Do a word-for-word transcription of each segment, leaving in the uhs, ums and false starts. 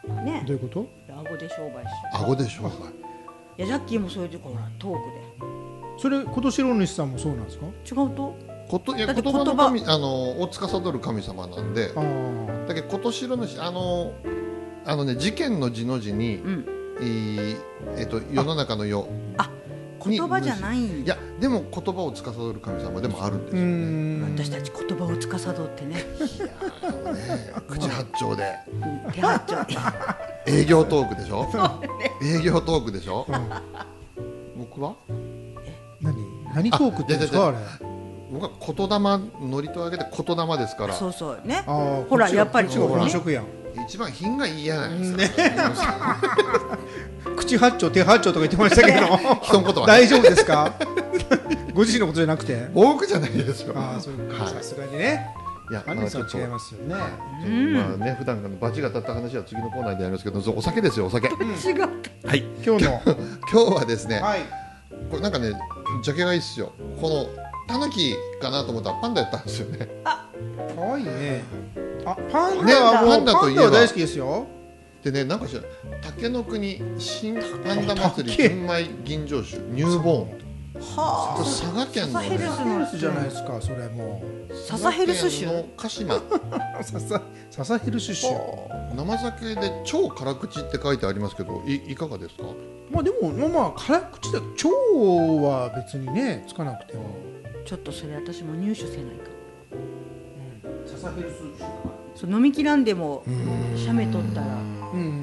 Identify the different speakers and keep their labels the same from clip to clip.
Speaker 1: ね。
Speaker 2: どういうこと？
Speaker 1: 顎で商売し
Speaker 3: 顎で商売。
Speaker 1: いやジャッキーもそういうとこほらトーク
Speaker 2: それ今年の主さんもそうなんですか？
Speaker 1: で違うと
Speaker 3: こといや
Speaker 1: だって
Speaker 3: 言葉の
Speaker 1: 言葉
Speaker 3: 神あのを司る神様なんで、
Speaker 2: ああ
Speaker 3: だけど今年の主あのあのね事件の字の字に、
Speaker 1: うん
Speaker 3: いいえっと世の中の世
Speaker 1: あ言葉じゃないん
Speaker 3: いやでも言葉を司る神様でもあるんです
Speaker 2: う
Speaker 3: よね。
Speaker 2: ん
Speaker 1: 私たち言葉を司ってね
Speaker 3: いやーあのね口八丁で
Speaker 1: うん手八丁
Speaker 3: 営業トークでしょ。営業トークでしょ。僕は
Speaker 2: 何何トークって言うんですか？あれ
Speaker 3: 僕は言霊ノリと上げて言霊ですから
Speaker 1: そうそうね
Speaker 2: あー
Speaker 1: ほら
Speaker 2: こっちが
Speaker 1: やっぱり
Speaker 2: こっちが
Speaker 1: ほら
Speaker 2: 本職やん。
Speaker 3: 一番品がいいやないですか。
Speaker 2: 口八丁手八丁とか言ってましたけど
Speaker 3: 人のことはね
Speaker 2: 大丈夫ですか？ご自身のことじゃなくて。
Speaker 3: 多くじゃないですよ。
Speaker 2: ああそういう
Speaker 3: はい
Speaker 2: さすがにね。
Speaker 3: いや
Speaker 2: アンディさん
Speaker 3: まあちょっと
Speaker 2: 違いますよね。
Speaker 1: うん
Speaker 3: まあね普段からバチが当たった話は次のコーナーでやりますけど、そうお酒ですよお酒。
Speaker 1: 違う
Speaker 3: はい。
Speaker 2: 今日の
Speaker 3: 今日はですね、
Speaker 2: はい
Speaker 3: これなんかねジャケがいいっすよ。このタヌキかなと思ったらパンダやったんですよね。
Speaker 2: 可愛いね。あパン
Speaker 3: ね
Speaker 2: ダはもう
Speaker 3: パンダといえば
Speaker 2: パンダは大好きですよ。
Speaker 3: でねなんかしら竹の国新パンダ祭り
Speaker 2: 竹
Speaker 3: 純米吟醸酒ニューボーン。
Speaker 1: は
Speaker 3: これ佐賀県のね
Speaker 1: サヘルス
Speaker 2: ヘルスじゃないですかそれもう。
Speaker 1: ササヘルス酒
Speaker 3: 佐賀県の鹿島
Speaker 2: ササササヘルス種。
Speaker 3: 生酒で超辛口って書いてありますけど い, いかがですか？
Speaker 2: まあでもまあまあ辛口だ。腸は別にねつかなくても。
Speaker 1: ちょっとそれ私も入手せないか
Speaker 2: ササヘルス種。
Speaker 1: そう飲みきらんでも写メ取ったら
Speaker 2: うん。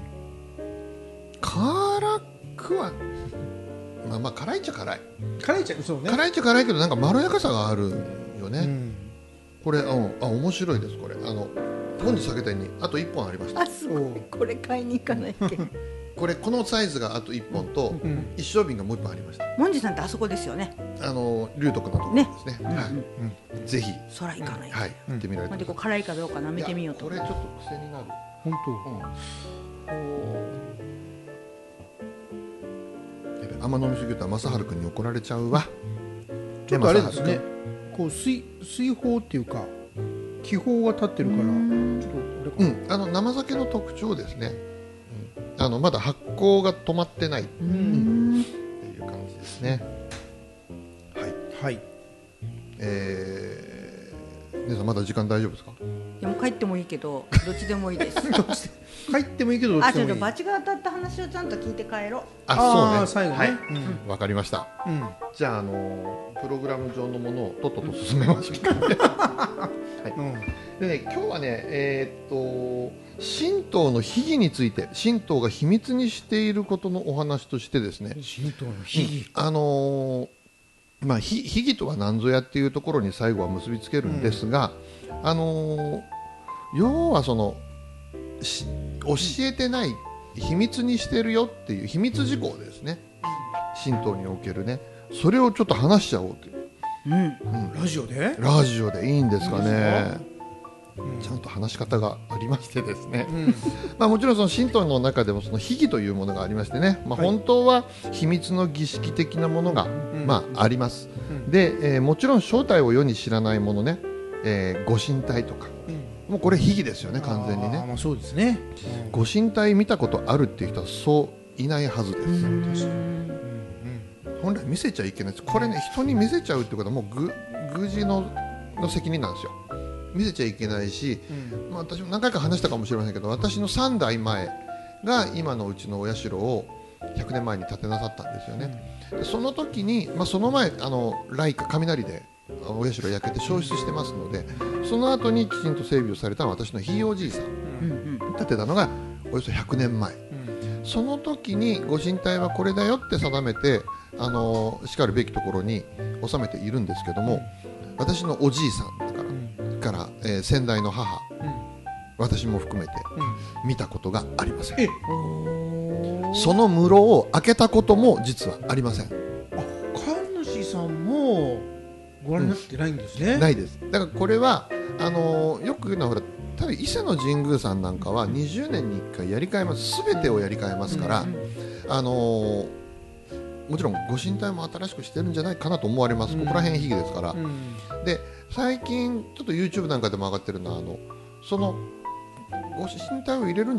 Speaker 3: 辛くはまあまあ辛いっちゃ辛い
Speaker 2: 辛いっちゃうそうね。
Speaker 3: 辛いっちゃ辛いけどなんかまろやかさがあるよね、
Speaker 2: うん。
Speaker 3: これうんあ面白いですこれあの本日酒店にあといっぽんありました
Speaker 1: あすごいこれ買いに行かないっけ
Speaker 3: これこのサイズがあといっぽんと、
Speaker 2: うん
Speaker 3: 一升瓶がもういっぽんありました
Speaker 1: モンジさんってあそこですよね
Speaker 3: あの龍徳のところですね
Speaker 1: ね
Speaker 3: はい、ぜひ
Speaker 1: そら行かない
Speaker 3: はい行ってみられ
Speaker 1: まで
Speaker 3: てくださ
Speaker 1: こう辛いかどうか舐めてみようと
Speaker 3: いやこれちょっと癖になる、
Speaker 2: 本
Speaker 3: やべあんま飲みすぎると正治君に怒られちゃうわ。
Speaker 2: 当。ちょっとあれですね。こう水水泡っていうか気泡が立ってるからちょっとあれかな。
Speaker 3: うん、あの生酒の特徴ですね、うん、あのまだ発酵が止まってないって
Speaker 1: うん
Speaker 3: いう感じですね。はい、
Speaker 2: はい。
Speaker 3: えー、皆さんまだ時間大丈夫ですか？
Speaker 1: でも帰ってもいいけどどっちでもいいです
Speaker 2: 帰ってもいいけどどっ
Speaker 1: あちょっ
Speaker 2: ちでもいい。
Speaker 1: とバチが当たった話をちゃんと聞いて帰ろう
Speaker 3: あ、
Speaker 2: あー
Speaker 3: そうね。
Speaker 2: 最後ね。
Speaker 3: はい、
Speaker 2: うん
Speaker 3: わかりました。
Speaker 2: うん。
Speaker 3: じゃあ、あのプログラム上のものをとっとと進めましょう。はい
Speaker 2: うん。
Speaker 3: でね、今日はね、えーっと神道の秘儀について、神道が秘密にしていることのお話としてですね、
Speaker 2: 神道の秘儀。
Speaker 3: あのーまあ、秘秘儀とは何ぞやっていうところに最後は結びつけるんですが、あのー要はそのし教えてない秘密にしてるよっていう秘密事項ですね、神道におけるね、それをちょっと話しちゃおうという、
Speaker 1: うん
Speaker 3: うん、
Speaker 2: ラジオで？
Speaker 3: ラジオでいいんですかね。
Speaker 2: いいですか？
Speaker 3: ちゃんと話し方がありましてですね、
Speaker 2: うん。
Speaker 3: まあ、もちろんその神道の中でもその秘儀というものがありましてね、まあ、
Speaker 2: はい
Speaker 3: 本当は秘密の儀式的なものが、
Speaker 2: ん
Speaker 3: まあ、あります、
Speaker 2: うん
Speaker 3: で、えーもちろん正体を世に知らないものね、えーご神体とかもうこれ秘儀ですよね完全にね。
Speaker 2: あーまあそうですね。うん
Speaker 3: ご神体見たことあるっていう人はそういないはずです、
Speaker 2: 確かに。
Speaker 3: 本来見せちゃいけないです。これね人に見せちゃうってことはもうぐ宮司のの責任なんですよ。見せちゃいけないし、
Speaker 2: うん
Speaker 3: まあ、私も何回か話したかもしれませんけど、私のさんだいまえが今のうちのお社をひゃくねんまえに建てなさったんですよね、でその時に、まあ、その前あの雷火雷であのお社焼けて焼失してますので、その後にきちんと整備をされたのは私のひいおじいさん
Speaker 1: うんうん
Speaker 3: 建てたのがおよそひゃくねんまえ、
Speaker 2: うん
Speaker 3: その時にご神体はこれだよって定めてあのしかるべきところに収めているんですけども、私のおじいさんだから、
Speaker 2: うん
Speaker 3: から、えー先代の母、
Speaker 2: うん
Speaker 3: 私も含めて
Speaker 2: うん
Speaker 3: 見たことがありません。
Speaker 2: え
Speaker 1: おー
Speaker 3: その室を開けたことも実はありません。
Speaker 2: あ、神主さんもご覧になってないんですね。
Speaker 3: ないです。だからこれはあのーよく言うのはほら多分伊勢の神宮さんなんかはにじゅうねんにいっかいやり替えます。全てをやり替えますから、
Speaker 2: うん
Speaker 3: あのーもちろんご神体も新しくしてるんじゃないかなと思われます。ここら辺秘儀ですから。
Speaker 2: うん
Speaker 3: で最近ちょっと YouTube なんかでも上がってるのはあのそのご神体を入れるん